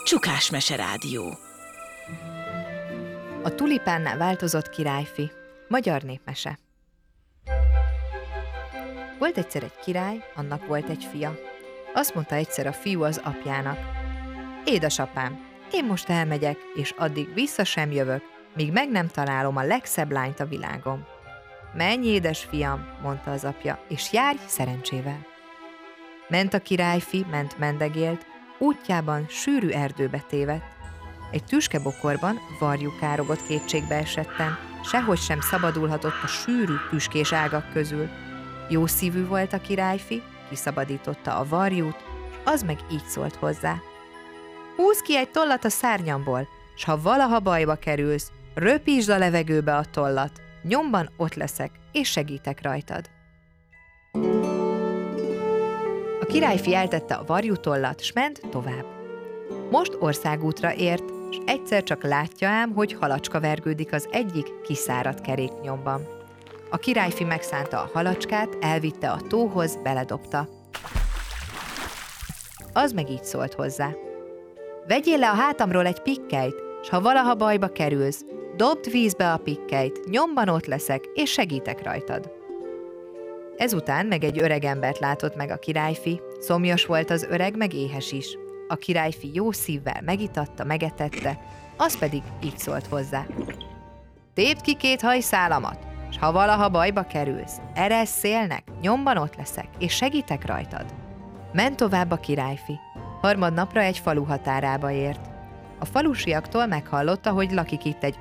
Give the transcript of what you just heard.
Csukásmese Rádió. A tulipánnál változott királyfi. Magyar népmese. Volt egyszer egy király, annak volt egy fia. Azt mondta egyszer a fiú az apjának: édesapám, én most elmegyek, és addig vissza sem jövök, míg meg nem találom a legszebb lányt a világon. Menj, édes fiam, mondta az apja, és járj szerencsével. Ment a királyfi, ment mendegélt, útjában sűrű erdőbe tévedt. Egy tüskebokorban varjú károgott kétségbe esetten, sehogy sem szabadulhatott a sűrű tüskés ágak közül. Jó szívű volt a királyfi, kiszabadította a varjút, és az meg így szólt hozzá: húzz ki egy tollat a szárnyamból, s ha valaha bajba kerülsz, röpítsd a levegőbe a tollat, nyomban ott leszek, és segítek rajtad. A királyfi eltette a varjútollat, s ment tovább. Most országútra ért, s egyszer csak látja ám, hogy halacska vergődik az egyik kiszáradt keréknyomban. A királyfi megszánta a halacskát, elvitte a tóhoz, beledobta. Az meg így szólt hozzá: vegyél le a hátamról egy pikkelyt, s ha valaha bajba kerülsz, dobd vízbe a pikkelyt, nyomban ott leszek, és segítek rajtad. Ezután meg egy öreg embert látott meg a királyfi, szomjas volt az öreg, meg éhes is. A királyfi jó szívvel megitatta, megetette, az pedig így szólt hozzá: tépd ki 2 hajszálamat, s ha valaha bajba kerülsz, eresz szélnek, nyomban ott leszek, és segítek rajtad. Ment tovább a királyfi. Harmadnapra egy falu határába ért. A falusiaktól meghallotta, hogy lakik itt egy